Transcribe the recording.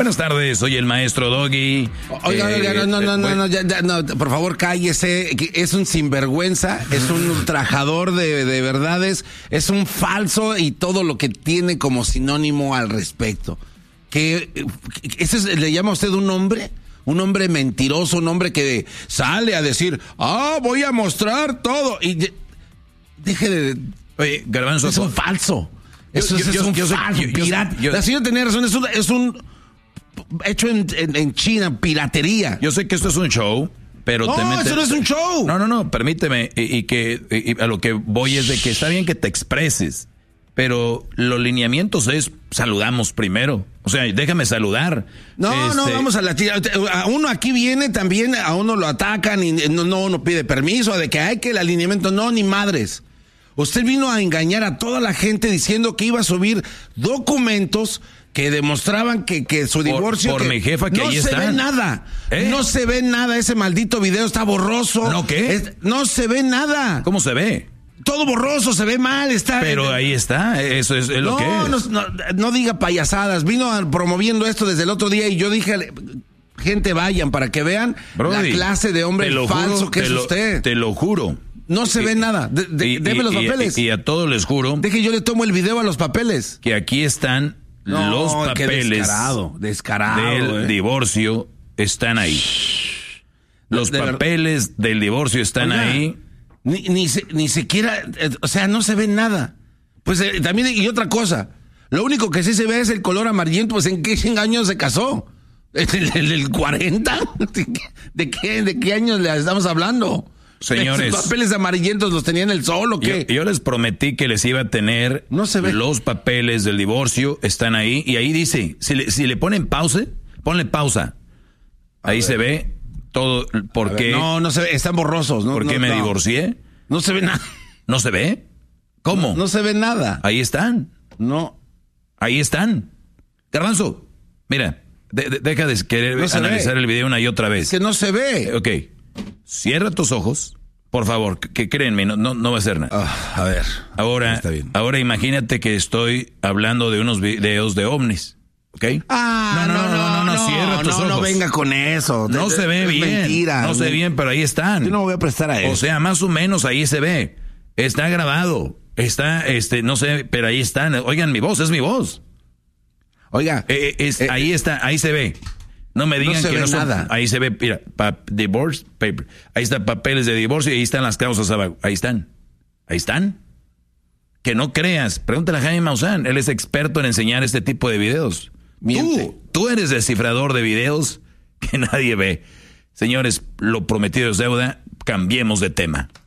Buenas tardes, soy el maestro Doggy. Oiga, no, por favor cállese. Es un sinvergüenza, es un ultrajador de verdades, es un falso y todo lo que tiene como sinónimo al respecto. ¿Le llama a usted un hombre? Un hombre mentiroso, un hombre que sale a decir, voy a mostrar todo. Y deje de... Oye, Garbanzo... Es un falso. Eso es un falso, pirata. La señora tenía razón, es un hecho en China, piratería. Yo sé que esto es un show, pero eso no es un show. No, permíteme, y a lo que voy es de que está bien que te expreses, pero los lineamientos es, saludamos primero. O sea, déjame saludar. No, vamos a la chica. A uno aquí viene también, a uno lo atacan y no pide permiso, de que hay que el alineamiento, no, ni madres. Usted vino a engañar a toda la gente diciendo que iba a subir documentos que demostraban que su divorcio... Por mi jefa, que ahí está. No se ve nada. No se ve nada. Ese maldito video está borroso. ¿No qué? No se ve nada. ¿Cómo se ve? Todo borroso, se ve mal, está... Pero ahí está, eso es lo que es. No diga payasadas. Vino promoviendo esto desde el otro día y yo dije... Gente, vayan para que vean Brody, la clase de hombre falso que es usted. Te lo juro. No se ve nada. Deme los papeles. Y a todos les juro... Deje, yo le tomo el video a los papeles. Que aquí están los papeles descarado, del divorcio. Están ahí. Los papeles del divorcio están ahí. Ni siquiera... O sea, no se ve nada. Pues también, y otra cosa. Lo único que sí se ve es el color amarillento. Pues, ¿en qué años se casó? ¿El 40? ¿De qué años le estamos hablando? Señores, ¿los papeles amarillentos los tenía en el sol o qué? Yo les prometí que les iba a tener. No se ve. Los papeles del divorcio están ahí. Y ahí dice, si le ponen pausa, ponle pausa. Ahí se ve todo. ¿Por qué? No se ve, están borrosos. ¿Por qué me divorcié? No se ve nada. ¿No se ve? ¿Cómo? No se ve nada. Ahí están. No. Ahí están. Garbanzo, mira, deja de querer analizar el video una y otra vez. Es que no se ve. Ok. Cierra tus ojos, por favor, que créenme, no va a hacer nada. A ver. Ahora imagínate que estoy hablando de unos videos de ovnis, ¿ok? No, cierra tus ojos. No venga con eso. No se ve bien. Mentira. No se ve bien, pero ahí están. Yo no me voy a prestar a eso. O sea, más o menos ahí se ve. Está grabado. Está, no sé, pero ahí están. Oigan, mi voz, es mi voz. Oiga. Ahí está, ahí se ve. No me digan que no son nada. Ahí se ve, mira, divorce paper. Ahí están papeles de divorcio y ahí están las causas abajo. Ahí están. Ahí están. Que no creas. Pregúntale a Jaime Maussan. Él es experto en enseñar este tipo de videos. Tú eres descifrador de videos que nadie ve. Señores, lo prometido es deuda. Cambiemos de tema.